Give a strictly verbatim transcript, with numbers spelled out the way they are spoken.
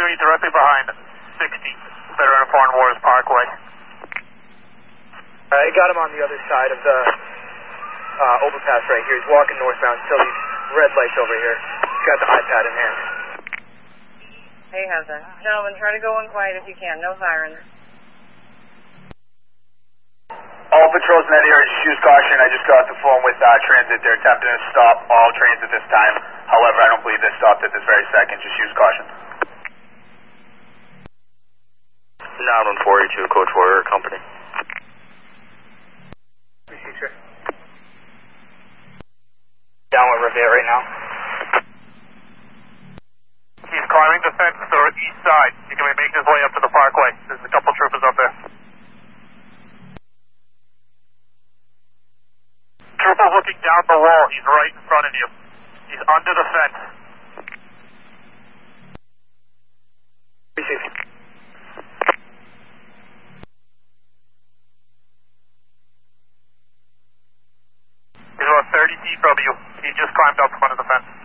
three directly behind sixty, Veteran of Foreign Wars Parkway. I uh, got him on the other side of the uh, overpass right here. He's walking northbound till these red lights over here. He's got the iPad in hand. Hey, Heather. Gentlemen, try to go in quiet if you can. No sirens. All patrols in that area, just use caution. I just got off the phone with uh, transit. They're attempting to stop all trains at this time. However, I don't believe they stopped at this very second. Just use caution. nine one four eight two, Coach Warrior Company. Receive, sir. Down with Revere right now. He's climbing the fence to the east side. He can make his way up to the parkway. There's a couple troopers up there. Trooper's looking down the wall. He's right in front of you. He's under the fence. Receive. He's about thirty feet from you. He just climbed up in front of the fence.